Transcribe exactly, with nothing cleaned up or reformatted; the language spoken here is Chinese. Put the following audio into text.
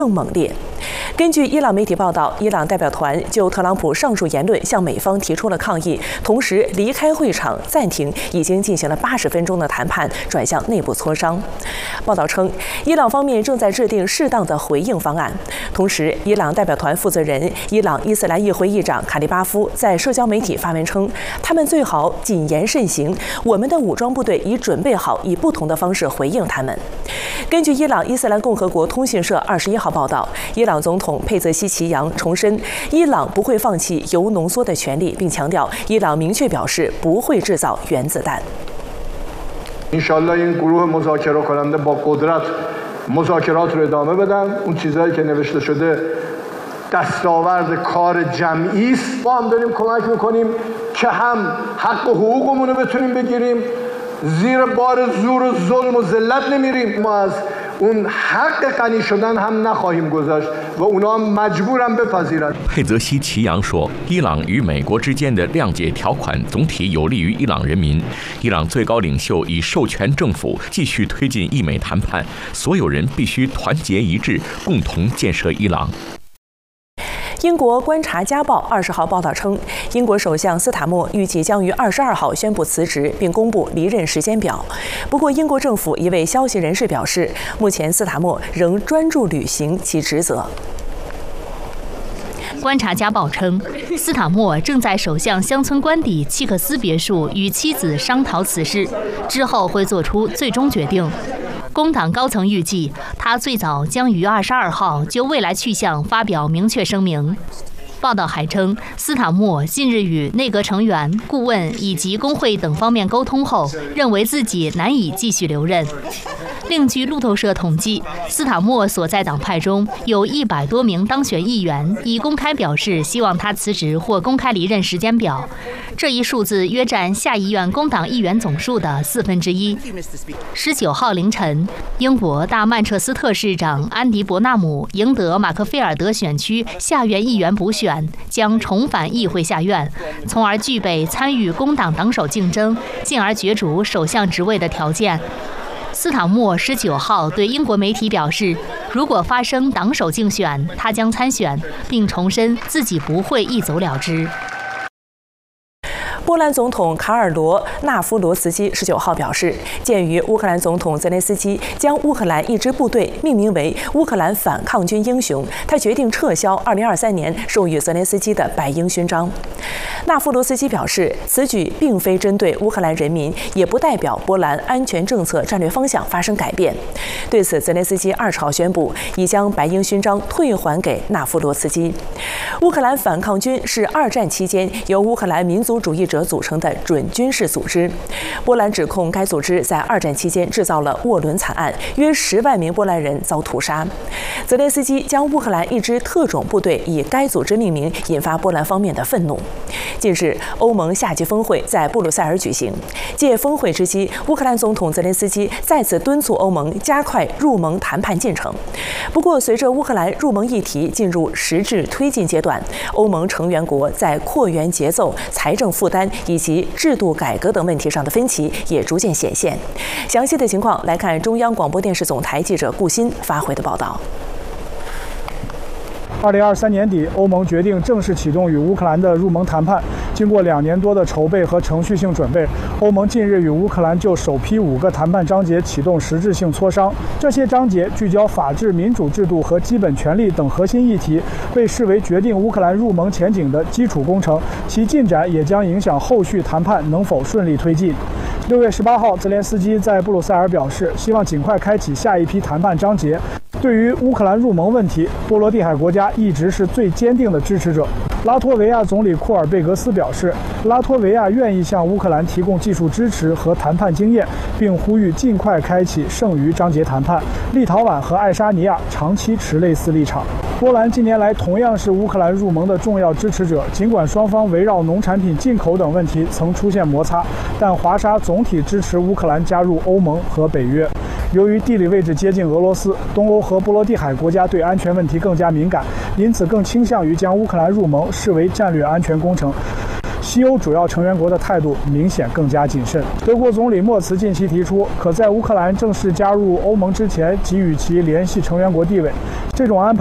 更猛烈。根据伊朗媒体报道，伊朗代表团就特朗普上述言论向美方提出了抗议，同时离开会场，暂停已经进行了八十分钟的谈判，转向内部磋商。报道称，伊朗方面正在制定适当的回应方案。同时，伊朗代表团负责人、伊朗伊斯兰议会议长卡利巴夫在社交媒体发文称，他们最好谨言慎行，我们的武装部队已准备好以不同的方式回应他们。根据伊朗伊斯兰共和国通讯社二十一号报道，伊朗总统佩泽西奇扬重申，伊朗不会放弃铀浓缩的权利，并强调伊朗明确表示不会制造原子弹。 انشالله این گروه مذاکره کننده با قدرت مذاکرات رو ادامه بدن. اون چیزایی که نوشته شده دستاورد کار جمعی است. ما هم داریم کمک میکنیم که هم حق و حقوقمون رو بتونیم بگیریم. زیر بار زور و ظلم و ذلت نمیریم. ما از اون حق غنی شدن هم نخواهیم گذاشت و اونا مجبورن بپذیرن. 佩泽西奇扬说，伊朗与美国之间的谅解条款总体有利于伊朗人民。伊朗最高领袖已授权政府继续推进伊美谈判，所有人必须团结一致，共同建设伊朗。 英国观察家报二十号报道称，英国首相斯塔默预计将于二十二号宣布辞职，并公布离任时间表。不过，英国政府一位消息人士表示，目前斯塔默仍专注履行其职责。 观察家报称，斯塔默正在首相乡村官邸契克斯别墅与妻子商讨此事，之后会做出最终决定。工党高层预计，他最早将于二十二号就未来去向发表明确声明。报道还称，斯塔默近日与内阁成员、顾问以及工会等方面沟通后，认为自己难以继续留任。另据路透社统计，斯塔默所在党派中有一百多名当选议员已公开表示希望他辞职或公开离任时间表，这一数字约占下议院工党议员总数的四分之一。十九号凌晨，英国大曼彻斯特市长安迪·伯纳姆赢得马克菲尔德选区下院议员补选，将重返议会下院，从而具备参与工党党首竞争，进而角逐首相职位的条件。斯塔默十九号对英国媒体表示，如果发生党首竞选，他将参选，并重申自己不会一走了之。 波兰总统卡尔罗·纳夫罗茨基十九号表示，鉴于乌克兰总统泽连斯基将乌克兰一支部队命名为乌克兰反抗军英雄，他决定撤销二零二三年授予泽连斯基的白鹰勋章。纳夫罗斯基表示，此举并非针对乌克兰人民，也不代表波兰安全政策战略方向发生改变。对此，泽连斯基二十号宣布已将白鹰勋章退还给纳夫罗斯基。乌克兰反抗军是二战期间由乌克兰民族主义者组成的准军事组织。波兰指控该组织在二战期间制造了沃伦惨案，约十万名波兰人遭屠杀。泽连斯基将乌克兰一支特种部队以该组织命名，引发波兰方面的愤怒。近日，欧盟夏季峰会在布鲁塞尔举行，借峰会之机，乌克兰总统泽连斯基再次敦促欧盟加快入盟谈判进程。不过，随着乌克兰入盟议题进入实质推进阶段，欧盟成员国在扩员节奏、财政负担以及制度改革等问题上的分歧也逐渐显现。详细的情况来看中央广播电视总台记者顾鑫发回的报道。 二零二三年底，欧盟决定正式启动与乌克兰的入盟谈判。经过两年多的筹备和程序性准备，欧盟近日与乌克兰就首批五个谈判章节启动实质性磋商。这些章节聚焦法治、民主制度和基本权利等核心议题，被视为决定乌克兰入盟前景的基础工程。其进展也将影响后续谈判能否顺利推进。六月十八号，泽连斯基在布鲁塞尔表示，希望尽快开启下一批谈判章节。对于乌克兰入盟问题，波罗的海国家一直是最坚定的支持者。拉脱维亚总理库尔贝格斯表示，拉脱维亚愿意向乌克兰提供技术支持和谈判经验，并呼吁尽快开启剩余章节谈判。立陶宛和爱沙尼亚长期持类似立场。波兰近年来同样是乌克兰入盟的重要支持者，尽管双方围绕农产品进口等问题曾出现摩擦，但华沙总体支持乌克兰加入欧盟和北约。由于地理位置接近俄罗斯，东欧和波罗的海国家对安全问题更加敏感，因此更倾向于将乌克兰入盟视为战略安全工程。 西欧主要成员国的态度明显更加谨慎。德国总理默茨近期提出，可在乌克兰正式加入欧盟之前给予其联系成员国地位，这种安排